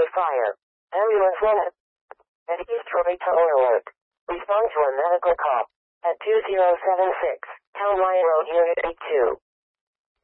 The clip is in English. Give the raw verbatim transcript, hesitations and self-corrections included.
fire. Ambulance one at East Rosita Alert. Respond to a medical call at two zero seven six, Town Line Road, Unit eight two.